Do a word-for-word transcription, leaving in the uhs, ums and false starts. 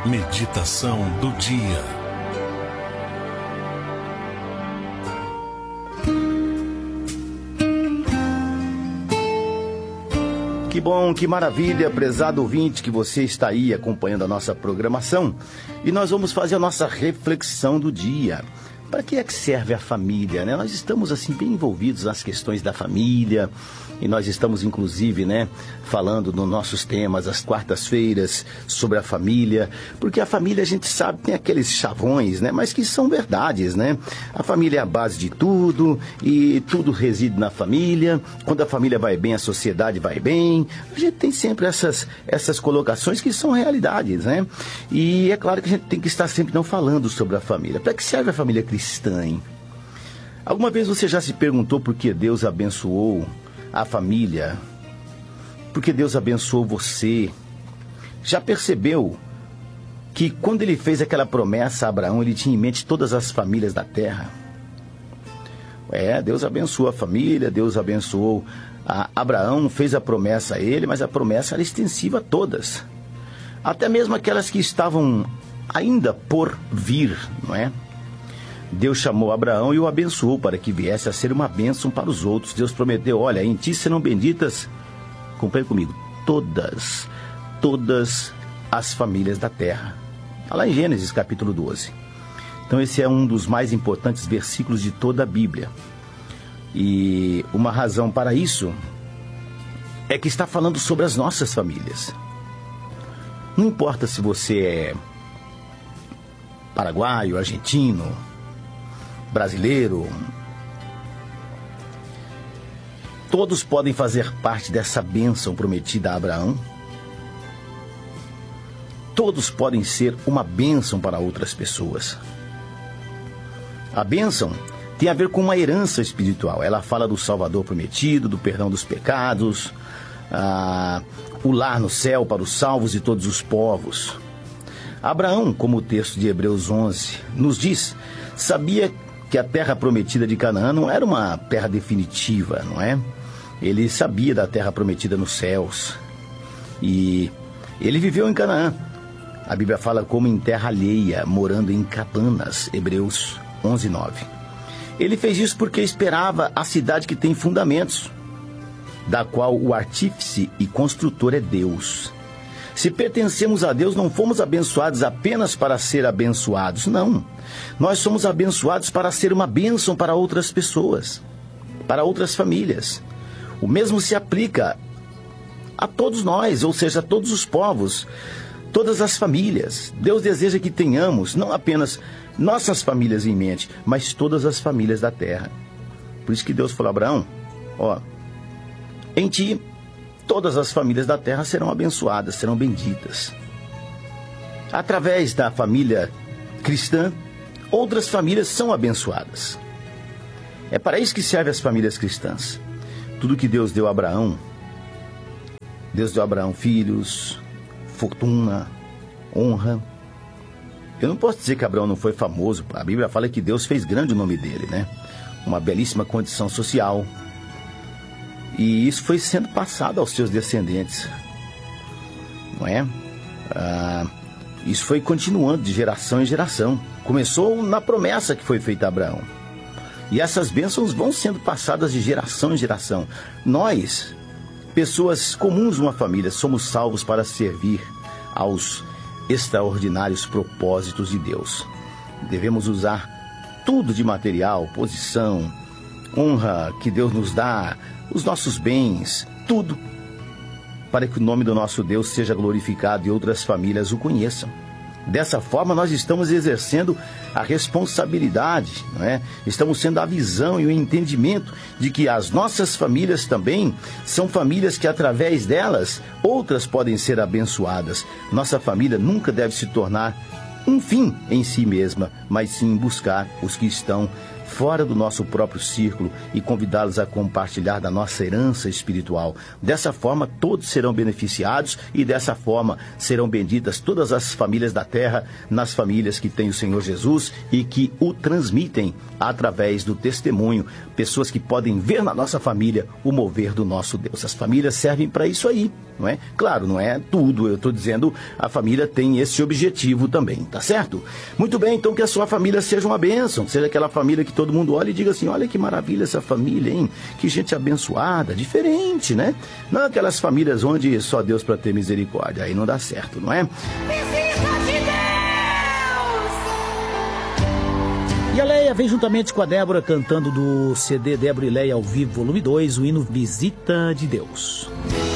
Meditação do dia. Que bom, que maravilha, prezado ouvinte, que você está aí acompanhando a nossa programação. E nós vamos fazer a nossa reflexão do dia. Para que é que serve a família, né? Nós estamos, assim, bem envolvidos nas questões da família. E nós estamos, inclusive, né, falando nos nossos temas, às quartas-feiras, sobre a família. Porque a família, a gente sabe, tem aqueles chavões, né? Mas que são verdades, né? A família é a base de tudo e tudo reside na família. Quando a família vai bem, a sociedade vai bem. A gente tem sempre essas, essas colocações que são realidades, né? E é claro que a gente tem que estar sempre não falando sobre a família. Para que serve a família cristã, hein? Alguma vez você já se perguntou por que Deus abençoou a família? Porque Deus abençoou você? Já percebeu que quando ele fez aquela promessa a Abraão, ele tinha em mente todas as famílias da terra? É, Deus abençoou a família, Deus abençoou a Abraão, fez a promessa a ele, mas a promessa era extensiva a todas. Até mesmo aquelas que estavam ainda por vir, não é? Deus chamou Abraão e o abençoou para que viesse a ser uma bênção para os outros. Deus prometeu, olha, em ti serão benditas, acompanhe comigo, todas, todas as famílias da terra. Está lá em Gênesis capítulo doze. Então esse é um dos mais importantes versículos de toda a Bíblia. E uma razão para isso é que está falando sobre as nossas famílias. Não importa se você é paraguaio, argentino, brasileiro, todos podem fazer parte dessa bênção prometida a Abraão. Todos podem ser uma bênção para outras pessoas. A bênção tem a ver com uma herança espiritual. Ela fala do Salvador prometido, do perdão dos pecados, ah, o lar no céu para os salvos de todos os povos. Abraão, como o texto de Hebreus onze nos diz, sabia que a terra prometida de Canaã não era uma terra definitiva, não é? Ele sabia da terra prometida nos céus. E ele viveu em Canaã. A Bíblia fala como em terra alheia, morando em cabanas, Hebreus onze, nove. Ele fez isso porque esperava a cidade que tem fundamentos, da qual o artífice e construtor é Deus. Se pertencemos a Deus, não fomos abençoados apenas para ser abençoados, não. Nós somos abençoados para ser uma bênção para outras pessoas, para outras famílias. O mesmo se aplica a todos nós, ou seja, a todos os povos, todas as famílias. Deus deseja que tenhamos não apenas nossas famílias em mente, mas todas as famílias da terra. Por isso que Deus falou a Abraão, ó, em ti todas as famílias da terra serão abençoadas, serão benditas. Através da família cristã, outras famílias são abençoadas. É para isso que servem as famílias cristãs. Tudo que Deus deu a Abraão, Deus deu a Abraão filhos, fortuna, honra. Eu não posso dizer que Abraão não foi famoso. A Bíblia fala que Deus fez grande o nome dele, né? Uma belíssima condição social. E isso foi sendo passado aos seus descendentes, não é? Ah, isso foi continuando de geração em geração. Começou na promessa que foi feita a Abraão. E essas bênçãos vão sendo passadas de geração em geração. Nós, pessoas comuns numa família, somos salvos para servir aos extraordinários propósitos de Deus. Devemos usar tudo de material, posição, honra que Deus nos dá, os nossos bens, tudo, para que o nome do nosso Deus seja glorificado e outras famílias o conheçam. Dessa forma, nós estamos exercendo a responsabilidade, não é? Estamos tendo a visão e o entendimento de que as nossas famílias também são famílias que, através delas, outras podem ser abençoadas. Nossa família nunca deve se tornar um fim em si mesma, mas sim buscar os que estão fora do nosso próprio círculo e convidá-los a compartilhar da nossa herança espiritual. Dessa forma, todos serão beneficiados e dessa forma serão benditas todas as famílias da terra, nas famílias que têm o Senhor Jesus e que o transmitem através do testemunho. Pessoas que podem ver na nossa família o mover do nosso Deus. As famílias servem para isso aí, não é? Claro, não é tudo, eu estou dizendo, a família tem esse objetivo também, tá certo? Muito bem, então que a sua família seja uma bênção, seja aquela família que todo mundo olha e diga assim, olha que maravilha essa família, hein? Que gente abençoada, diferente, né? Não aquelas famílias onde só Deus para ter misericórdia, aí não dá certo, não é? E a Leia vem juntamente com a Débora cantando do C D Débora e Leia ao vivo, volume dois, o hino Visita de Deus.